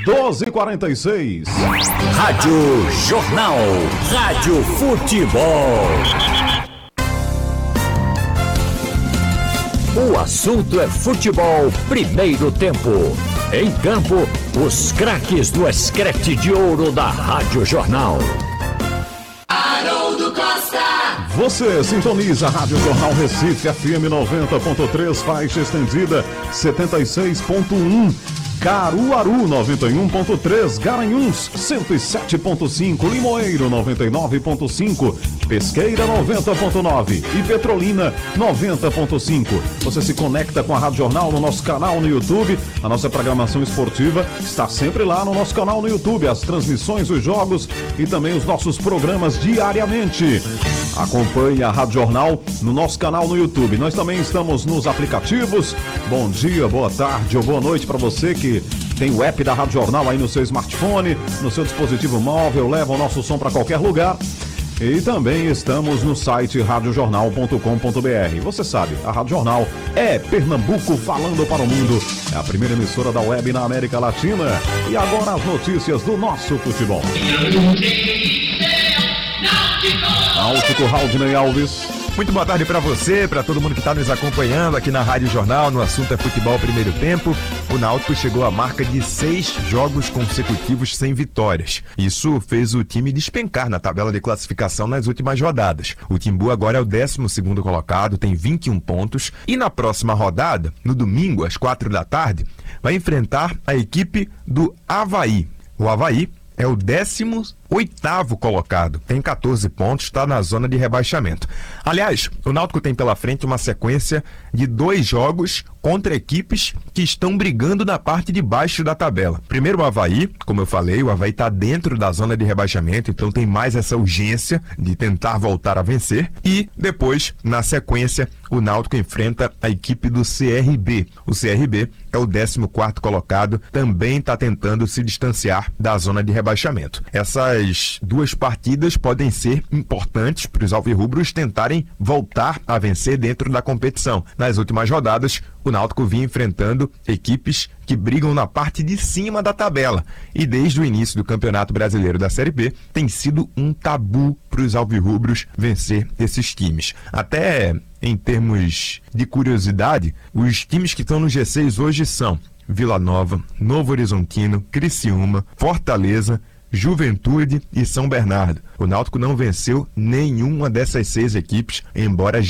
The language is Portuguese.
12h46. Rádio Jornal. Rádio Futebol. O assunto é futebol, primeiro tempo. Em campo, os craques do escrete de ouro da Rádio Jornal. Haroldo Costa. Você sintoniza a Rádio Jornal Recife FM 90.3, faixa estendida 76.1. Caruaru 91.3, Garanhuns 107.5, Limoeiro 99.5, Pesqueira 90.9 e Petrolina 90.5. Você se conecta com a Rádio Jornal no nosso canal no YouTube. A nossa programação esportiva está sempre lá no nosso canal no YouTube, as transmissões, os jogos e também os nossos programas diariamente. Acompanhe a Rádio Jornal no nosso canal no YouTube. Nós também estamos nos aplicativos. Bom dia, boa tarde ou boa noite para você que tem o app da Rádio Jornal aí no seu smartphone, no seu dispositivo móvel, leva o nosso som para qualquer lugar. E também estamos no site radiojornal.com.br. Você sabe, a Rádio Jornal é Pernambuco falando para o mundo. É a primeira emissora da web na América Latina. E agora as notícias do nosso futebol. Náutico, Raudinei Alves. Muito boa tarde para você, para todo mundo que está nos acompanhando aqui na Rádio Jornal, no assunto é futebol primeiro tempo. O Náutico chegou à marca de 6 jogos consecutivos sem vitórias. Isso fez o time despencar na tabela de classificação nas últimas rodadas. O Timbu agora é o 12º colocado, tem 21 pontos e na próxima rodada, no domingo às 4 da tarde, vai enfrentar a equipe do Avaí. O Avaí é o 18º colocado, tem 14 pontos, está na zona de rebaixamento. Aliás, o Náutico tem pela frente uma sequência de 2 jogos contra equipes que estão brigando na parte de baixo da tabela. Primeiro o Avaí, como eu falei, o Avaí está dentro da zona de rebaixamento, então tem mais essa urgência de tentar voltar a vencer. E depois, na sequência, o Náutico enfrenta a equipe do CRB. O CRB é o 14º colocado, também está tentando se distanciar da zona de rebaixamento. Essas 2 partidas podem ser importantes para os alvirrubros tentarem voltar a vencer dentro da competição. Nas últimas rodadas, o Náutico vinha enfrentando equipes que brigam na parte de cima da tabela. E desde o início do Campeonato Brasileiro da Série B, tem sido um tabu para os alvirrubros vencer esses times. Até em termos de curiosidade, os times que estão no G6 hoje são Vila Nova, Novo Horizontino, Criciúma, Fortaleza, Juventude e São Bernardo. O Náutico não venceu nenhuma dessas 6 equipes, embora